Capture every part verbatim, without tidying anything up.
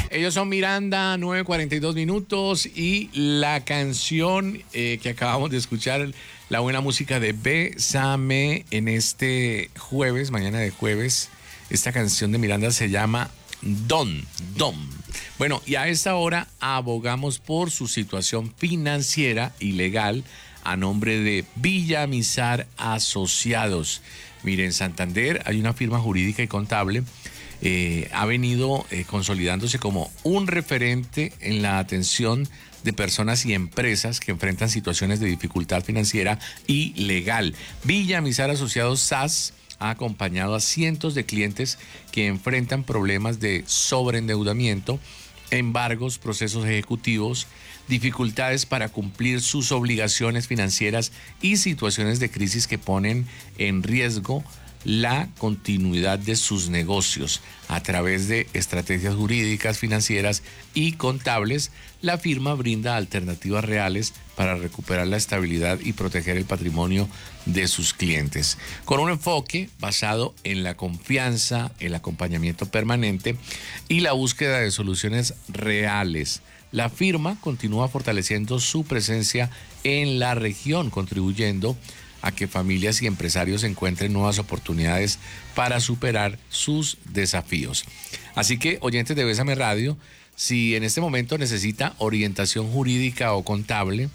Ellos son Miranda, nueve cuarenta y dos minutos, y la canción eh, que acabamos de escuchar, la buena música de Bésame en este jueves, mañana de jueves. Esta canción de Miranda se llama Don, Don. Bueno, y a esta hora abogamos por su situación financiera y legal a nombre de Villamizar Asociados. Mire, en Santander hay una firma jurídica y contable. Eh, ha venido eh, consolidándose como un referente en la atención de personas y empresas que enfrentan situaciones de dificultad financiera y legal. Villamizar Asociados S A S ha acompañado a cientos de clientes que enfrentan problemas de sobreendeudamiento, embargos, procesos ejecutivos, dificultades para cumplir sus obligaciones financieras y situaciones de crisis que ponen en riesgo la continuidad de sus negocios. A través de estrategias jurídicas, financieras y contables, la firma brinda alternativas reales para recuperar la estabilidad y proteger el patrimonio de sus clientes. Con un enfoque basado en la confianza, el acompañamiento permanente y la búsqueda de soluciones reales, la firma continúa fortaleciendo su presencia en la región, contribuyendo a que familias y empresarios encuentren nuevas oportunidades para superar sus desafíos. Así que, oyentes de Bésame Radio, si en este momento necesita orientación jurídica o contable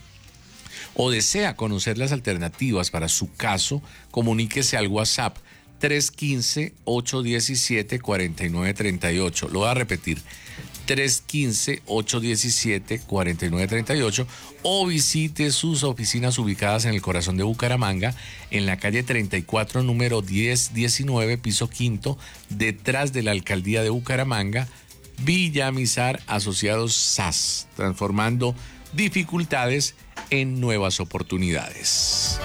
o desea conocer las alternativas para su caso, comuníquese al WhatsApp tres uno cinco, ocho uno siete, cuatro nueve tres ocho. Lo voy a repetir, tres uno cinco, ocho uno siete, cuatro nueve tres ocho, o visite sus oficinas ubicadas en el corazón de Bucaramanga, en la calle treinta y cuatro, número diez diecinueve, piso quinto, detrás de la alcaldía de Bucaramanga. Villamizar Asociados S A S, transformando dificultades en nuevas oportunidades.